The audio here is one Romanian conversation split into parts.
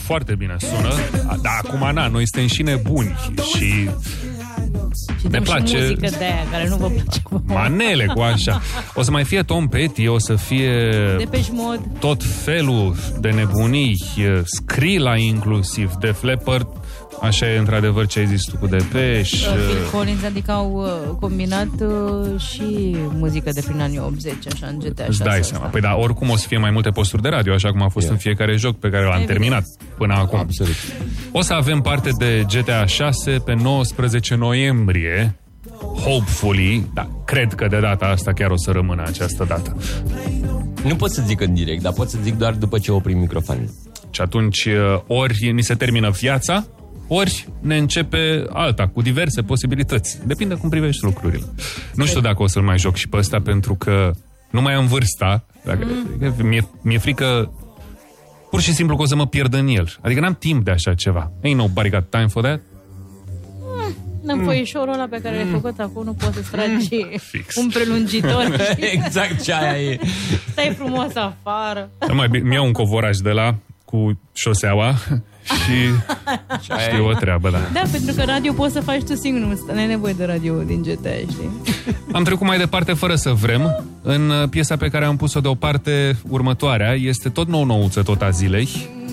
foarte bine sună. Dar acum, noi suntem și nebuni și ne place și muzică de aia care nu vă place. manele cu așa. O să mai fie Tom Petty, o să fie Depeche Mode, tot felul de nebunii, Skrillex inclusiv, Def Leppard. Așa e într-adevăr ce ai zis tu cu Depeche. Phil Collins, adică au combinat și muzică de prin anii 80, așa, în GTA 6. Îți dai seama. Păi da, oricum o să fie mai multe posturi de radio, așa cum a fost în fiecare joc pe care l-am terminat până acum. Absolut. O să avem parte de GTA 6 pe 19 noiembrie. Hopefully, da, cred că de data asta chiar o să rămână această dată. Nu pot să zic în direct, dar pot să zic doar după ce oprim microfonul. Și atunci ori ni se termină viața, ori ne începe alta, cu diverse posibilități. Depinde cum privești lucrurile. Nu știu dacă o să-l mai joc și pe ăsta, pentru că nu mai am vârsta. Mi-e frică pur și simplu că o să mă pierd în el. Adică n-am timp de așa ceva. Ain't nobody got time for that. În foișorul ăla pe care l-ai făcut acum nu poți să-ți tragi un prelungitor. Exact ce aia e. Stai frumos afară. Mai bine, mi-au un covoraj de la cu șoseaua și știu o treabă, da. Da, pentru că radio poți să faci tu singur, nu ai nevoie de radio din GTA, știi? Am trecut mai departe fără să vrem. În piesa pe care am pus-o deoparte, următoarea, este tot nou-nouță, tot a zilei.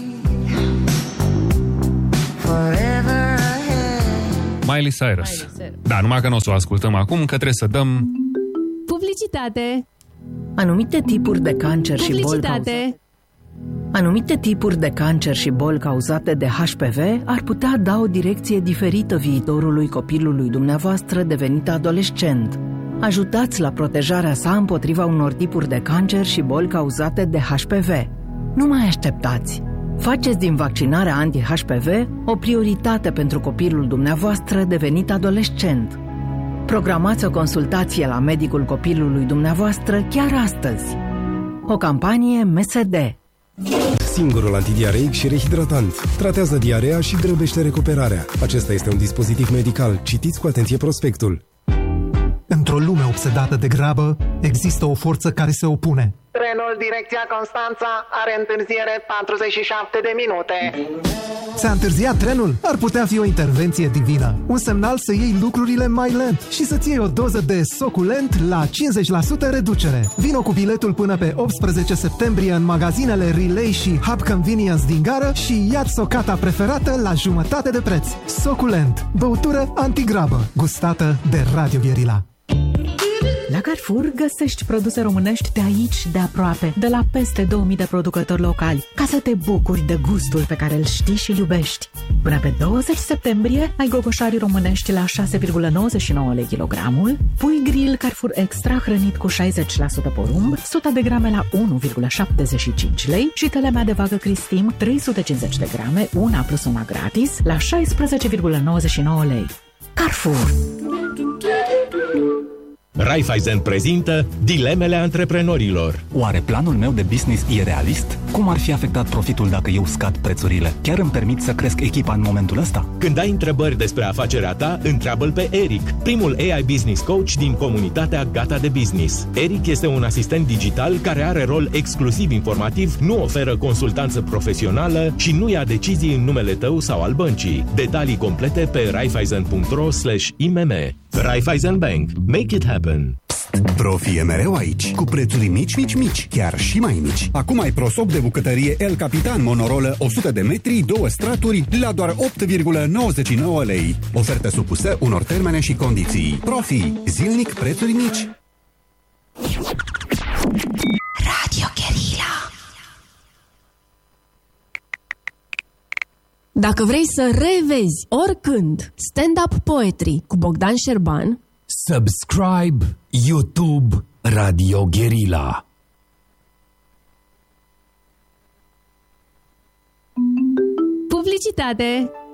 Miley Cyrus. Da, numai că nu o să o ascultăm acum, că trebuie să dăm publicitate. Anumite tipuri de cancer și boli cauzate. Anumite tipuri de cancer și boli cauzate de HPV ar putea da o direcție diferită viitorului copilului dumneavoastră devenit adolescent. Ajutați la protejarea sa împotriva unor tipuri de cancer și boli cauzate de HPV. Nu mai așteptați! Faceți din vaccinarea anti-HPV o prioritate pentru copilul dumneavoastră devenit adolescent. Programați o consultație la medicul copilului dumneavoastră chiar astăzi. O campanie MSD. Singurul antidiareic și rehidratant. Tratează diarea și grăbește recuperarea. Acesta este un dispozitiv medical. Citiți cu atenție prospectul. Într-o lume obsedată de grabă, există o forță care se opune. Trenul direcția Constanța are întârziere 47 de minute. Ți-a întârziat trenul? Ar putea fi o intervenție divină. Un semnal să iei lucrurile mai lent și să-ți iei o doză de Soculent la 50% reducere. Vino cu biletul până pe 18 septembrie în magazinele Relay și Hub Convenience din gară și ia-ți socata preferată la jumătate de preț. Soculent, băutură antigrabă, gustată de Radio Guerilla. La Carrefour găsești produse românești de aici, de aproape, de la peste 2000 de producători locali, ca să te bucuri de gustul pe care îl știi și iubești. Până pe 20 septembrie ai gogoșarii românești la 6,99 lei kilogramul, pui grill Carrefour Extra hrănit cu 60% porumb, 100 de grame la 1,75 lei și telemea de vagă Cristim 350 de grame, una plus una gratis, la 16,99 lei. Carrefour. Raiffeisen prezintă dilemele antreprenorilor. Oare planul meu de business e realist? Cum ar fi afectat profitul dacă eu scad prețurile? Chiar îmi permit să cresc echipa în momentul ăsta? Când ai întrebări despre afacerea ta, întreabă-l pe Eric, primul AI Business Coach din comunitatea Gata de Business. Eric este un asistent digital care are rol exclusiv informativ, nu oferă consultanță profesională și nu ia decizii în numele tău sau al băncii. Detalii complete pe raiffeisen.ro/imm. Raiffeisen Bank. Make it happen. Profi e mereu aici, cu prețuri mici, chiar și mai mici. Acum ai prosop de bucătărie El Capitan monorolă 100 de metri, 2 straturi, la doar 8,99 lei. Ofertă supusă unor termene și condiții. Profi, zilnic prețuri mici. Radio Guerilla. Dacă vrei să revezi oricând stand-up poetry cu Bogdan Șerban, subscribe YouTube Radio Guerilla. publicitate.